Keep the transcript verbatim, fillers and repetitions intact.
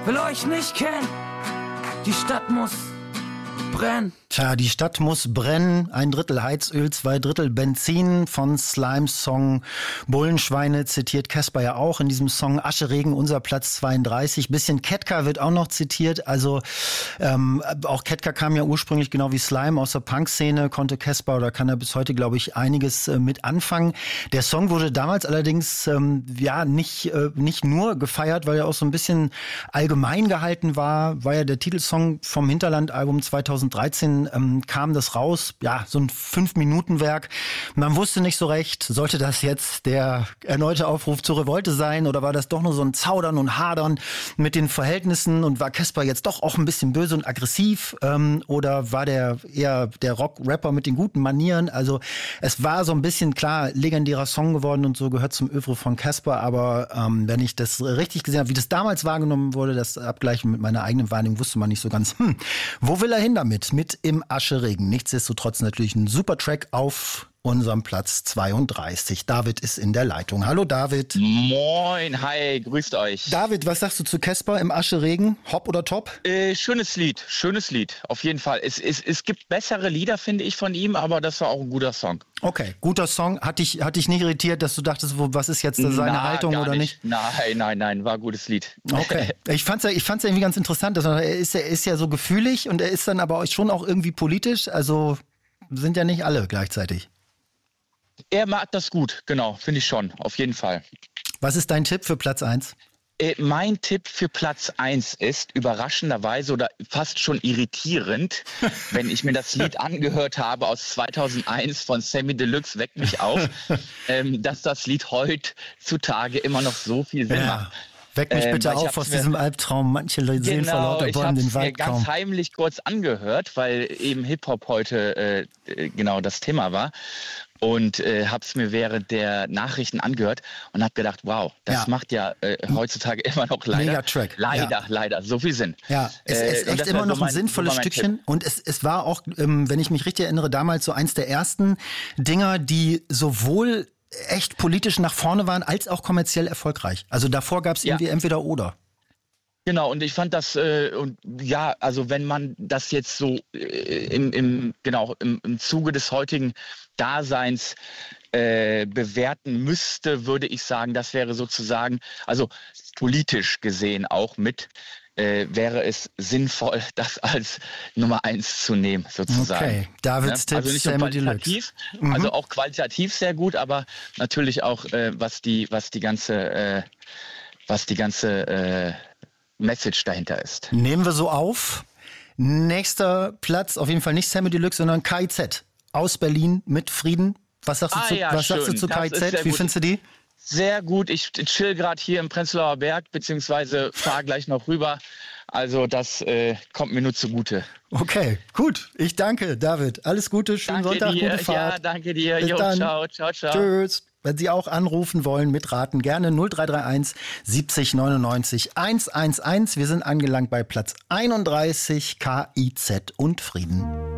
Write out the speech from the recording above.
will euch nicht kennen. Die Stadt muss brennen. Tja, die Stadt muss brennen. Ein Drittel Heizöl, zwei Drittel Benzin. Von Slimes Song Bullenschweine zitiert Casper ja auch in diesem Song. Ascheregen, unser Platz zweiunddreißig. Bisschen Ketka wird auch noch zitiert. Also ähm, auch Ketka kam ja ursprünglich genau wie Slime aus der Punk-Szene. Konnte Casper oder kann er bis heute, glaube ich, einiges äh, mit anfangen. Der Song wurde damals allerdings ähm, ja nicht, äh, nicht nur gefeiert, weil er auch so ein bisschen allgemein gehalten war. War ja der Titelsong vom Hinterland-Album zweitausenddreizehn. Ähm, kam das raus, ja, so ein Fünf-Minuten-Werk. Man wusste nicht so recht, sollte das jetzt der erneute Aufruf zur Revolte sein oder war das doch nur so ein Zaudern und Hadern mit den Verhältnissen und war Casper jetzt doch auch ein bisschen böse und aggressiv ähm, oder war der eher der Rock-Rapper mit den guten Manieren? Also es war so ein bisschen, klar, legendärer Song geworden und so, gehört zum Övre von Casper, aber ähm, wenn ich das richtig gesehen habe, wie das damals wahrgenommen wurde, das Abgleichen mit meiner eigenen Wahrnehmung, wusste man nicht so ganz, hm, wo will er hin damit? Mit im Ascheregen. Nichtsdestotrotz natürlich ein super Track auf unserem Platz zweiunddreißig. David ist in der Leitung. Hallo David. Moin, hi, grüßt euch. David, was sagst du zu Casper im Ascheregen? Hopp oder top? Äh, schönes Lied, schönes Lied, auf jeden Fall. Es, es, es gibt bessere Lieder, finde ich, von ihm, aber das war auch ein guter Song. Okay, guter Song. Hat dich, hat dich nicht irritiert, dass du dachtest, wo, was ist jetzt seine Na, Haltung oder nicht? nicht? Nein, nein, nein, war ein gutes Lied. Okay. Ich fand's ja, ich fand's ja irgendwie ganz interessant. Dass er, ist, er ist ja so gefühlig und er ist dann aber schon auch irgendwie politisch. Also sind ja nicht alle gleichzeitig. Er mag das gut, genau, finde ich schon, auf jeden Fall. Was ist dein Tipp für Platz eins? Äh, mein Tipp für Platz eins ist überraschenderweise oder fast schon irritierend, wenn ich mir das Lied angehört habe aus zweitausendeins von Samy Deluxe, Weck mich auf, ähm, dass das Lied heutzutage immer noch so viel Sinn Ja. macht. Weck mich Ähm, bitte weil ich auf hab's aus mir- diesem Albtraum. Manche Leute sehen vor Genau, lauter ich Bäumen habe den es mir Wald ganz kaum. heimlich kurz angehört, weil eben Hip-Hop heute äh, äh, genau das Thema war. Und äh, habe es mir während der Nachrichten angehört und habe gedacht, wow, das Ja. macht ja äh, heutzutage immer noch leider, Mega Track, leider, ja. leider, so viel Sinn. Ja, es Äh, ist und echt das immer war so noch ein mein- sinnvolles so war mein Stückchen. Tipp. Und es, es war auch, ähm, wenn ich mich richtig erinnere, damals so eins der ersten Dinger, die sowohl echt politisch nach vorne waren, als auch kommerziell erfolgreich. Also davor gab es Ja. irgendwie entweder oder. Genau, und ich fand das, äh, und ja, also wenn man das jetzt so äh, im, im, genau, im, im Zuge des heutigen Daseins äh, bewerten müsste, würde ich sagen, das wäre sozusagen, also politisch gesehen auch mit, äh, wäre es sinnvoll, das als Nummer eins zu nehmen, sozusagen. Okay, Davids Tipps, Also nicht nur Samy Deluxe. qualitativ, Mhm. also auch qualitativ sehr gut, aber natürlich auch, äh, was die, was die ganze, äh, was die ganze äh, Message dahinter ist. Nehmen wir so auf. Nächster Platz, auf jeden Fall nicht Samy Deluxe, sondern K I Z aus Berlin mit Frieden. Was sagst du Ah zu, ja, was sagst du schön. zu Das K I ist Z? sehr Wie gut. findest du die? Sehr gut. Ich chill gerade hier im Prenzlauer Berg, beziehungsweise fahre gleich noch rüber. Also das äh, kommt mir nur zugute. Okay, gut. Ich danke, David. Alles Gute, schönen Danke Sonntag, dir. gute Fahrt. Ja, danke dir. Bis Jo, dann. ciao, ciao, ciao. Tschüss. Wenn Sie auch anrufen wollen, mitraten, gerne null drei drei eins siebzig neunundneunzig hundertelf. Wir sind angelangt bei Platz einunddreißig, K I Z und Frieden.